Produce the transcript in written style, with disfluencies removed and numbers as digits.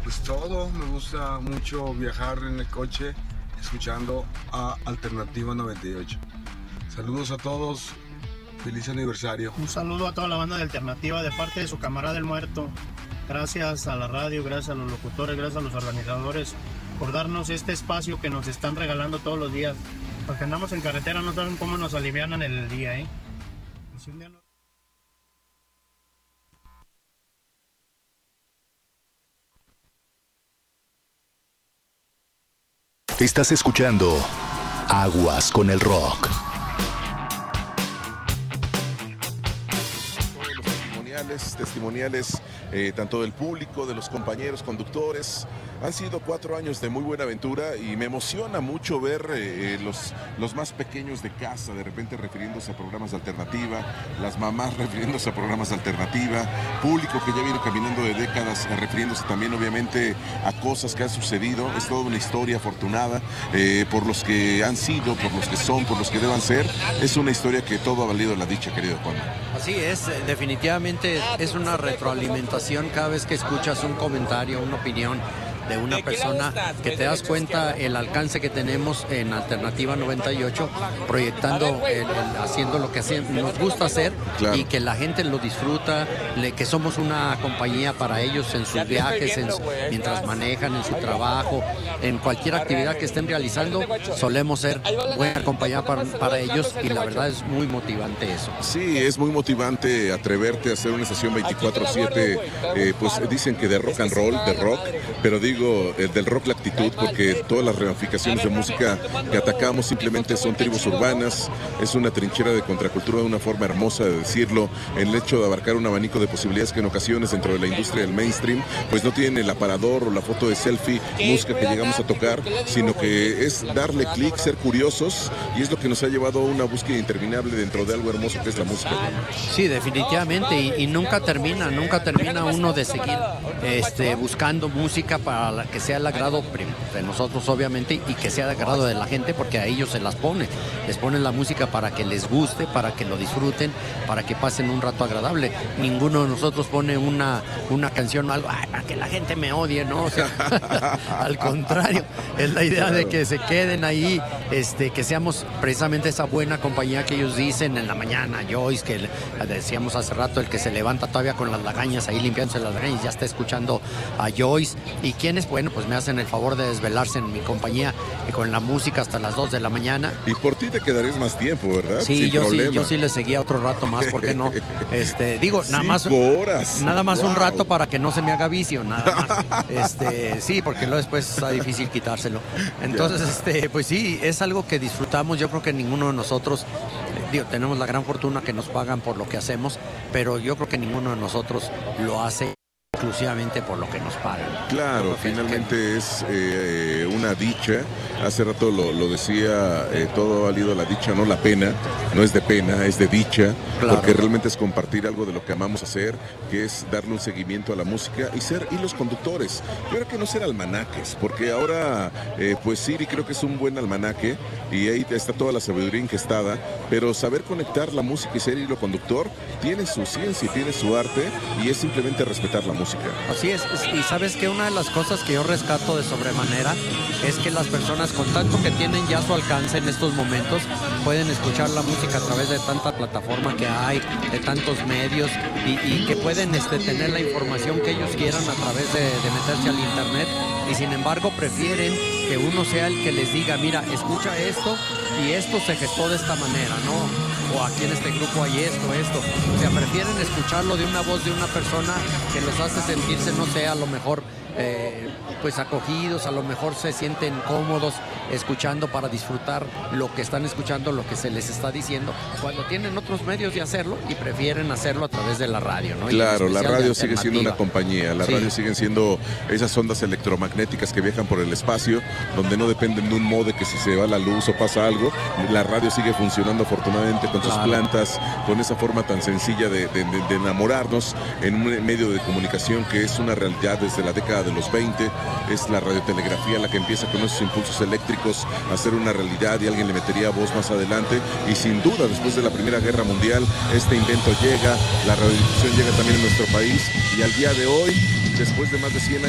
Pues todo, me gusta mucho viajar en el coche escuchando a Alternativa 98. Saludos a todos, feliz aniversario. Un saludo a toda la banda de Alternativa de parte de su camarada El Muerto. Gracias a la radio, gracias a los locutores, gracias a los organizadores por darnos este espacio que nos están regalando todos los días. Porque andamos en carretera, no saben cómo nos alivianan el día, ¿eh? Si un día no... Estás escuchando Aguas con el Rock. Los testimoniales tanto del público, de los compañeros conductores. Han sido 4 años de muy buena aventura y me emociona mucho ver los más pequeños de casa de repente refiriéndose a programas de alternativa, las mamás refiriéndose a programas de alternativa, público que ya viene caminando de décadas refiriéndose también obviamente a cosas que han sucedido. Es toda una historia afortunada por los que han sido, por los que son, por los que deban ser. Es una historia que todo ha valido la dicha, querido Juan. Así es, definitivamente es una retroalimentación cada vez que escuchas un comentario, una opinión de una persona, que te das cuenta el alcance que tenemos en Alternativa 98, proyectando, haciendo lo que nos gusta hacer, claro, y que la gente lo disfruta, que somos una compañía para ellos en sus viajes, mientras manejan, en su trabajo, en cualquier actividad que estén realizando, solemos ser buena compañía para ellos, y la verdad es muy motivante eso. Sí, es muy motivante atreverte a hacer una estación 24/7, pues dicen que de rock and roll, de rock, pero digo, del rock la actitud, porque todas las ramificaciones de música que atacamos simplemente son tribus urbanas, es una trinchera de contracultura, de una forma hermosa de decirlo, el hecho de abarcar un abanico de posibilidades que en ocasiones dentro de la industria del mainstream, pues no tiene el aparador o la foto de selfie, música que llegamos a tocar, sino que es darle clic, ser curiosos, y es lo que nos ha llevado a una búsqueda interminable dentro de algo hermoso que es la música. Sí, definitivamente, y nunca termina uno de seguir buscando música para que sea el agrado de nosotros obviamente, y que sea el agrado de la gente, porque a ellos se les ponen la música para que les guste, para que lo disfruten, para que pasen un rato agradable. Ninguno de nosotros pone una canción o algo para que la gente me odie, ¿no? O sea, al contrario, es la idea de que se queden ahí, que seamos precisamente esa buena compañía que ellos dicen en la mañana. Joyce, que decíamos hace rato, el que se levanta todavía con las lagañas ahí limpiándose las lagañas, ya está escuchando a Joyce. ¿Y quiénes? Bueno, pues me hacen el favor de desvelarse en mi compañía con la música hasta las 2 de la mañana. Y por ti te quedarías más tiempo, ¿verdad? Sí, yo sí le seguía otro rato más, ¿por qué no? Digo, nada más 5 horas. Nada más un rato para que no se me haga vicio, nada más. Sí, porque luego después está difícil quitárselo. Entonces, pues sí, es algo que disfrutamos. Yo creo que ninguno de nosotros, tenemos la gran fortuna que nos pagan por lo que hacemos, pero yo creo que ninguno de nosotros lo hace exclusivamente por lo que nos pagan. Claro, finalmente es una dicha. Hace rato lo decía, todo ha valido la dicha, no la pena. No es de pena, es de dicha, claro, porque realmente es compartir algo de lo que amamos hacer, que es darle un seguimiento a la música y ser hilos conductores. Yo creo que no ser almanaques, porque ahora pues Siri creo que es un buen almanaque y ahí está toda la sabiduría incrustada, pero saber conectar la música y ser hilo conductor tiene su ciencia y tiene su arte, y es simplemente respetar la música. Así es, y sabes que una de las cosas que yo rescato de sobremanera es que las personas, con tanto que tienen ya a su alcance en estos momentos, pueden escuchar la música a través de tanta plataforma que hay, de tantos medios, y que pueden tener la información que ellos quieran a través de meterse al internet, y sin embargo prefieren que uno sea el que les diga, mira, escucha esto, y esto se gestó de esta manera, ¿no? O aquí en este grupo hay esto. O sea, prefieren escucharlo de una voz de una persona que los hace sentirse, no sé, a lo mejor pues acogidos, a lo mejor se sienten cómodos escuchando para disfrutar lo que están escuchando, lo que se les está diciendo, cuando tienen otros medios de hacerlo y prefieren hacerlo a través de la radio, ¿no? Claro, la radio sigue siendo una compañía, la radio siguen siendo esas ondas electromagnéticas que viajan por el espacio, donde no dependen de un mode que si se va la luz o pasa algo, la radio sigue funcionando afortunadamente con sus plantas, con esa forma tan sencilla de enamorarnos en un medio de comunicación que es una realidad desde la década de los 20, es la radiotelegrafía la que empieza con esos impulsos eléctricos a ser una realidad, y alguien le metería voz más adelante, y sin duda después de la Primera Guerra Mundial este invento llega, la radiodifusión llega también en nuestro país, y al día de hoy, después de más de 100 años